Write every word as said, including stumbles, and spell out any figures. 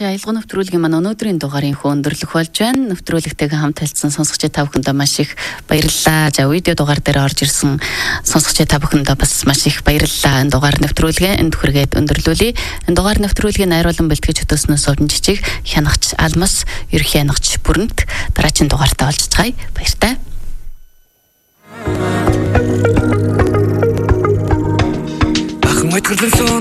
аялга нэвтрүүлгийн маань өнөөдрийн дугаарын хөө өндөрлөх болж байна. Нэвтрүүлэгтэйгээ хамт хэлсэн сонсогчдаа та бүхэндээ маш их баярлалаа. За видео дугаар дээр орж ирсэн сонсогчдаа та бүхэндээ бас маш их баярлалаа. Энэ дугаар нэвтрүүлгээ энд хүргээд өндөрлүүлье. Энэ дугаар нэвтрүүлгийн найруулан бэлтгэж хөтөснөөс овн жижиг хянагч Алмас, ерхий хянагч Бүрэнт дараагийн дугаартаа олжцгаая. Баяртай. Ах мэдгэлэн